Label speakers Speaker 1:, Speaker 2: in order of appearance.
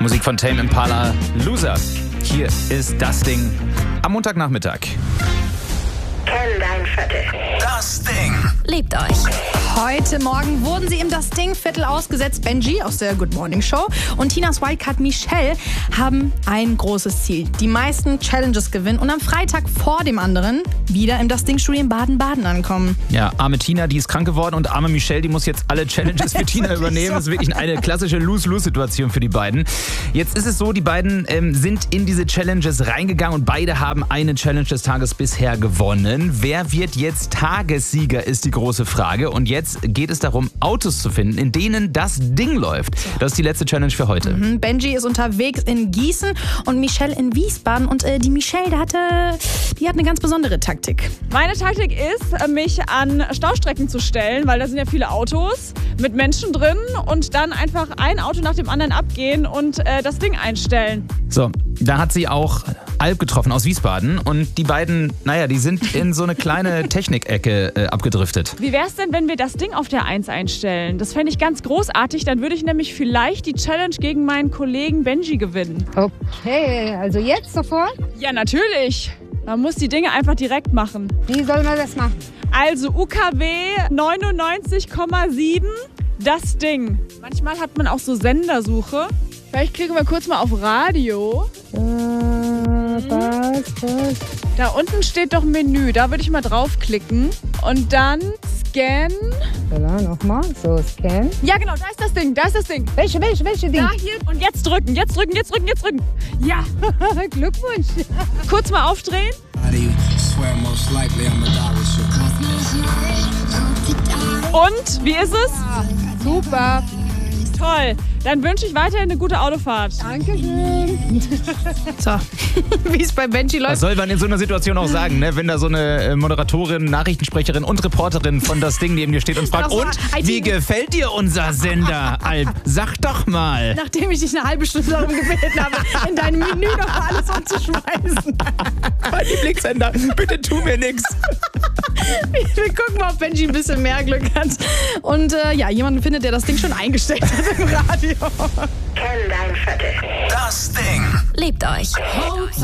Speaker 1: Musik von Tame Impala, Loser. Hier ist das Ding am Montagnachmittag.
Speaker 2: Kenn dein Viertel.
Speaker 1: Das Ding.
Speaker 3: Liebt euch.
Speaker 4: Heute Morgen wurden sie im Das Ding-Viertel ausgesetzt. Benji aus der Good Morning Show und Tinas Wildcard Michelle haben ein großes Ziel. Die meisten Challenges gewinnen und am Freitag vor dem anderen wieder im Das Ding-Studio in Baden-Baden ankommen.
Speaker 1: Ja, arme Tina, die ist krank geworden und arme Michelle, die muss jetzt alle Challenges für Tina übernehmen. Das ist wirklich eine klassische Lose-Lose-Situation für die beiden. Jetzt ist es so, die beiden sind in diese Challenges reingegangen und beide haben eine Challenge des Tages bisher gewonnen. Wer wird jetzt Tagessieger, ist die große Frage. Und jetzt geht es darum, Autos zu finden, in denen das Ding läuft. Das ist die letzte Challenge für heute.
Speaker 4: Benji ist unterwegs in Gießen und Michelle in Wiesbaden. Und die Michelle, die hat eine ganz besondere Taktik.
Speaker 5: Meine Taktik ist, mich an Staustrecken zu stellen, weil da sind ja viele Autos mit Menschen drin und dann einfach ein Auto nach dem anderen abgehen und das Ding einstellen.
Speaker 1: So, da hat sie auch Alp getroffen aus Wiesbaden und die beiden, die sind in so eine kleine Technikecke abgedriftet.
Speaker 5: Wie wär's denn, wenn wir das Ding auf der 1 einstellen? Das fände ich ganz großartig. Dann würde ich nämlich vielleicht die Challenge gegen meinen Kollegen Benji gewinnen.
Speaker 6: Okay, also jetzt sofort?
Speaker 5: Ja, natürlich. Man muss die Dinge einfach direkt machen.
Speaker 6: Wie soll man das machen?
Speaker 5: Also UKW 99,7, das Ding. Manchmal hat man auch so Sendersuche. Vielleicht klicken wir kurz mal auf Radio.
Speaker 6: Was?
Speaker 5: Da unten steht doch Menü. Da würde ich mal draufklicken. Und dann Scan.
Speaker 6: Ja, nochmal. So, Scan.
Speaker 5: Ja, genau, da ist das Ding.
Speaker 6: Welche Ding?
Speaker 5: Da, hier. Und jetzt drücken. Ja.
Speaker 6: Glückwunsch.
Speaker 5: Kurz mal aufdrehen. Und, wie ist es?
Speaker 6: Super.
Speaker 5: Toll. Dann wünsche ich weiterhin eine gute Autofahrt.
Speaker 6: Dankeschön.
Speaker 4: So, wie es bei Benji läuft.
Speaker 1: Was soll man in so einer Situation auch sagen, ne? Wenn da so eine Moderatorin, Nachrichtensprecherin und Reporterin von das Ding neben dir steht und fragt,
Speaker 4: Ach so,
Speaker 1: und, wie gefällt dir unser Sender, Alp? Sag doch mal.
Speaker 4: Nachdem ich dich eine halbe Stunde darum gebeten habe, in deinem Menü noch alles umzuschmeißen.
Speaker 1: Mein Lieblingssender, bitte tu mir nichts.
Speaker 4: Wir gucken mal, ob Benji ein bisschen mehr Glück hat. Und jemanden findet, der das Ding schon eingestellt hat im Radio.
Speaker 2: Kenn dein Viertel.
Speaker 1: Das Ding.
Speaker 3: Liebt euch.